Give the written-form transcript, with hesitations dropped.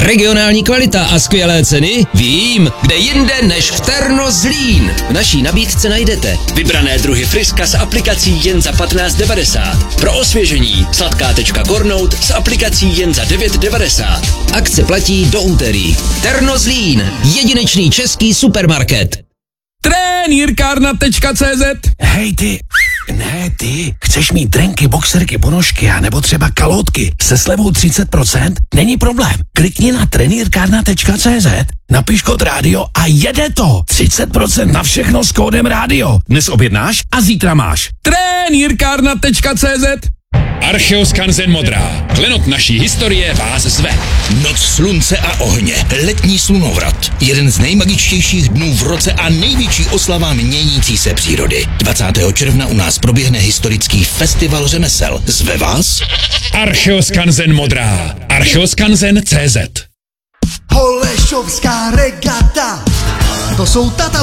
Regionální kvalita a skvělé ceny? Vím, kde jinde než v Terno Zlín. V naší nabídce najdete vybrané druhy friska s aplikací jen za 15,90. Pro osvěžení sladká tečka Kornout s aplikací jen za 9,90. Akce platí do úterý. Terno Zlín, jedinečný český supermarket. Trenýrkárna.cz. Hej ty, ne ty, chceš mít drenky, boxerky, ponožky a nebo třeba kalhotky se slevou 30%? Není problém. Klikni na trenýrkárna.cz, napiš kód rádio a jede to. 30% na všechno s kódem rádio. Dnes objednáš a zítra máš. Trenýrkárna.cz. Archeoskanzen Modrá. Klenot naší historie vás zve. Noc slunce a ohně. Letní slunovrat. Jeden z nejmagičtějších dnů v roce a největší oslava měnící se přírody. 20. června u nás proběhne historický festival řemesel. Zve vás Archeoskanzen Modrá. Archeoskanzen.cz. Holešovská regata. To jsou tata